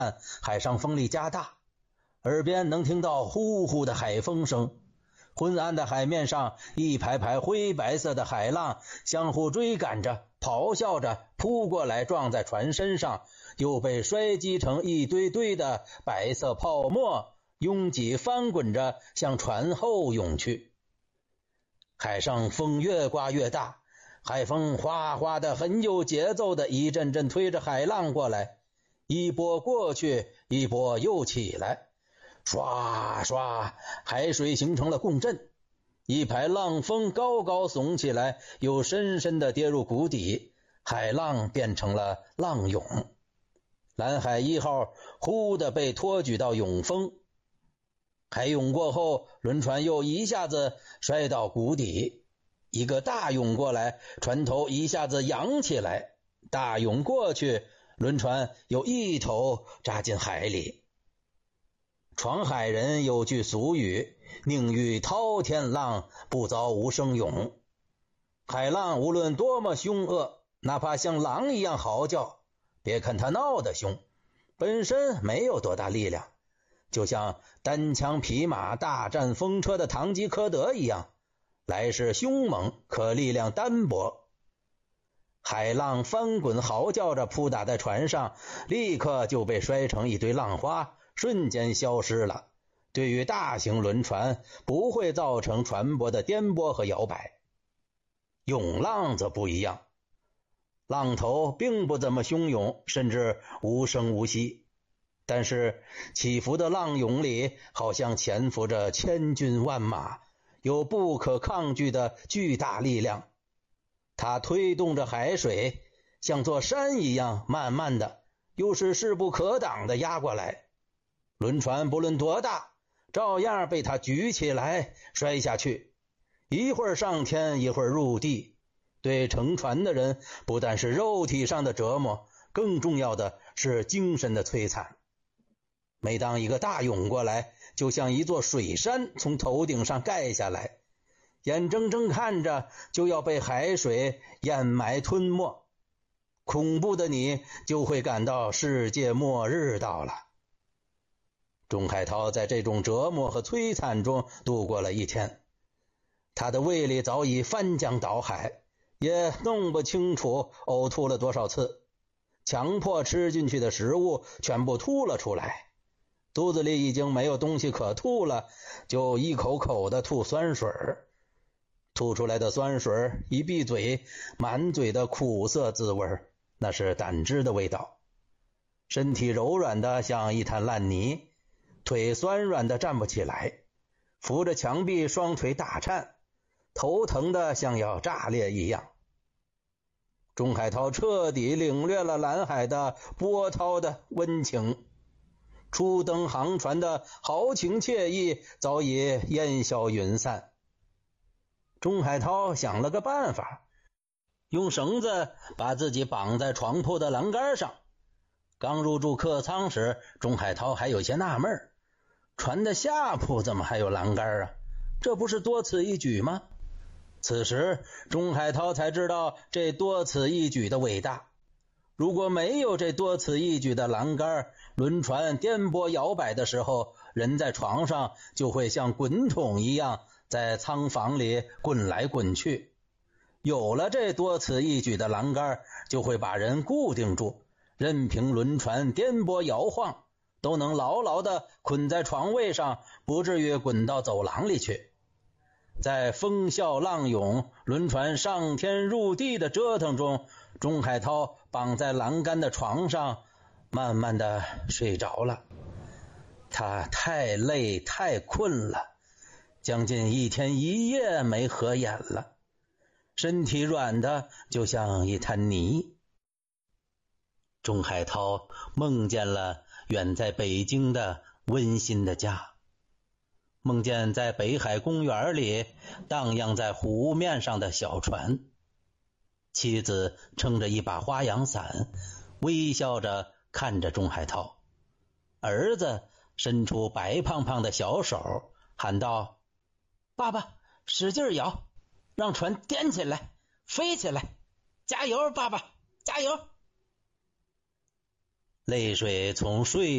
海上风力加大，耳边能听到呼呼的海风声。昏暗的海面上，一排排灰白色的海浪相互追赶着，咆哮着扑过来，撞在船身上，又被摔击成一堆堆的白色泡沫，拥挤翻滚着向船后涌去。海上风越刮越大，海风哗哗的很有节奏的一阵阵推着海浪过来，一波过去，一波又起来，唰唰，海水形成了共振，一排浪峰高高耸起来，又深深地跌入谷底，海浪变成了浪涌。蓝海1号忽地被托举到涌峰，海涌过后，轮船又一下子摔到谷底，一个大涌过来，船头一下子扬起来，大涌过去，轮船又一头扎进海里。闯海人有句俗语，宁遇滔天浪，不遭无声涌。海浪无论多么凶恶，哪怕像狼一样嚎叫，别看它闹得凶，本身没有多大力量，就像单枪匹马大战风车的堂吉诃德一样，来势凶猛，可力量单薄。海浪翻滚嚎叫着扑打在船上，立刻就被摔成一堆浪花，瞬间消失了。对于大型轮船不会造成船舶的颠簸和摇摆。涌浪则不一样，浪头并不怎么汹涌，甚至无声无息，但是起伏的浪涌里好像潜伏着千军万马，有不可抗拒的巨大力量。它推动着海水，像座山一样慢慢的，又是势不可挡的压过来。轮船不论多大，照样被它举起来摔下去，一会儿上天，一会儿入地。对乘船的人不但是肉体上的折磨，更重要的是精神的摧残。每当一个大涌过来，就像一座水山从头顶上盖下来，眼睁睁看着就要被海水淹埋吞没，恐怖的你就会感到世界末日到了。钟海涛在这种折磨和摧残中度过了一天，他的胃里早已翻江倒海，也弄不清楚呕吐了多少次，强迫吃进去的食物全部吐了出来，肚子里已经没有东西可吐了，就一口口的吐酸水，吐出来的酸水一闭嘴，满嘴的苦涩滋味，那是胆汁的味道。身体柔软的像一滩烂泥，腿酸软的站不起来，扶着墙壁双腿打颤，头疼的像要炸裂一样。钟海涛彻底领略了蓝海的波涛的温情，初登航船的豪情惬意早已烟消云散。钟海涛想了个办法，用绳子把自己绑在床铺的栏杆上。刚入住客舱时，钟海涛还有些纳闷，船的下铺怎么还有栏杆啊？这不是多此一举吗？此时钟海涛才知道这多此一举的伟大。如果没有这多此一举的栏杆，轮船颠簸摇摆的时候，人在床上就会像滚筒一样在舱房里滚来滚去。有了这多此一举的栏杆，就会把人固定住，任凭轮船颠簸摇晃，都能牢牢地捆在床位上，不至于滚到走廊里去。在风啸浪涌、轮船上天入地的折腾中，钟海涛绑在栏杆的床上，慢慢地睡着了。他太累太困了，将近1天1夜没合眼了，身体软的就像一滩泥。钟海涛梦见了远在北京的温馨的家，梦见在北海公园里荡漾在湖面上的小船，妻子撑着一把花阳伞，微笑着看着钟海涛，儿子伸出白胖胖的小手，喊道：爸爸，使劲摇，让船颠起来，飞起来，加油爸爸，加油。泪水从睡